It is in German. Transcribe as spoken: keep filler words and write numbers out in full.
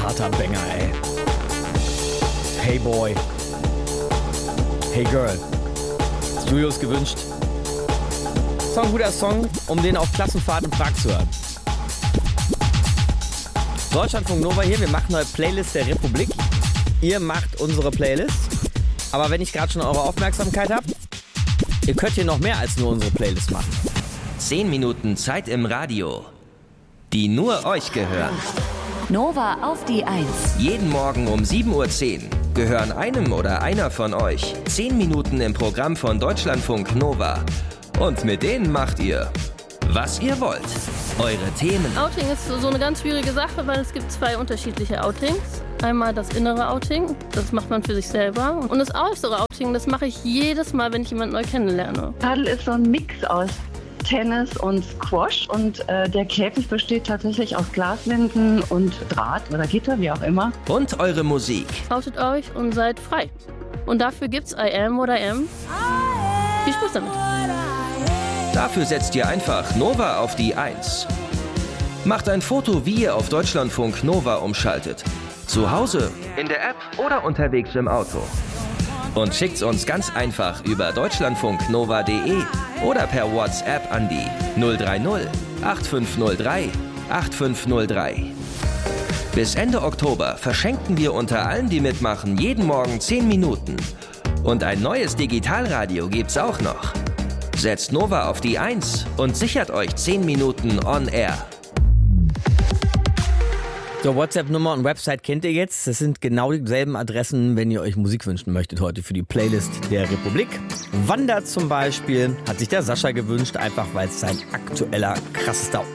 Harter Banger, ey. Hey Boy. Hey Girl. Julius gewünscht. Das ist ein guter Song, um den auf Klassenfahrt in Prag zu hören. Deutschlandfunk Nova hier, wir machen eine Playlist der Republik. Ihr macht unsere Playlist. Aber wenn ich gerade schon eure Aufmerksamkeit habe, ihr könnt hier noch mehr als nur unsere Playlist machen. Zehn Minuten Zeit im Radio, die nur euch gehören. Nova auf die Eins. Jeden Morgen um sieben Uhr zehn gehören einem oder einer von euch zehn Minuten im Programm von Deutschlandfunk Nova. Und mit denen macht ihr, was ihr wollt. Eure Themen. Outing ist so eine ganz schwierige Sache, weil es gibt zwei unterschiedliche Outings. Einmal das innere Outing, das macht man für sich selber. Und das äußere Outing, das mache ich jedes Mal, wenn ich jemanden neu kennenlerne. Paddel ist so ein Mix aus Tennis und Squash und äh, der Käfig besteht tatsächlich aus Glaswänden und Draht oder Gitter, wie auch immer. Und eure Musik. Outet euch und seid frei. Und dafür gibt's I Am What I Am. Viel Spaß damit. Dafür setzt ihr einfach Nova auf die Eins. Macht ein Foto, wie ihr auf Deutschlandfunk Nova umschaltet. Zu Hause, in der App oder unterwegs im Auto. Und schickt's uns ganz einfach über deutschlandfunknova punkt de oder per WhatsApp an die null drei null acht fünf null drei acht fünf null drei. Bis Ende Oktober verschenken wir unter allen, die mitmachen, jeden Morgen zehn Minuten. Und ein neues Digitalradio gibt's auch noch. Setzt Nova auf die Eins und sichert euch zehn Minuten on air. So, WhatsApp-Nummer und Website kennt ihr jetzt. Das sind genau dieselben Adressen, wenn ihr euch Musik wünschen möchtet heute für die Playlist der Republik. Wander zum Beispiel hat sich der Sascha gewünscht, einfach weil es sein aktueller, krassester